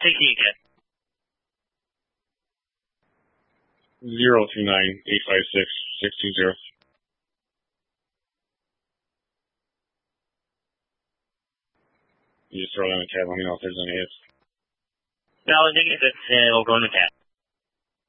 again. 029-856-620. You just throw it in the tab. Let me know if there's any hits. No, I think it's we'll go in the tab.